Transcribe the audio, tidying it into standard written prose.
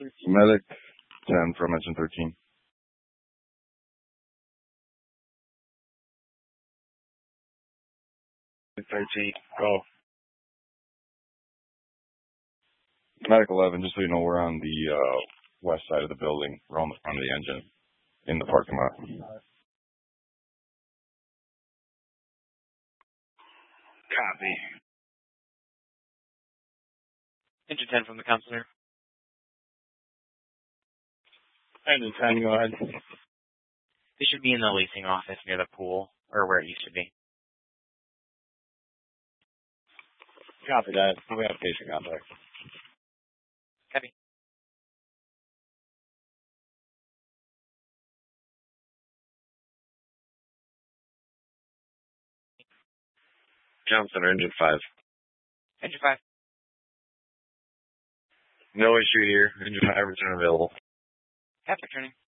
Medic 10 from engine 13. 13, go. Medic 11, just so you know, we're on the west side of the building. We're on the front of the engine in the parking lot. Copy. Engine 10 from the counselor. Engine 10, go ahead. They should be in the leasing office near the pool, or where it used to be. Copy that. We have patient contact. Copy. Counselor, engine 5. Engine 5. No issue here. Engine 5 return available. Have returning.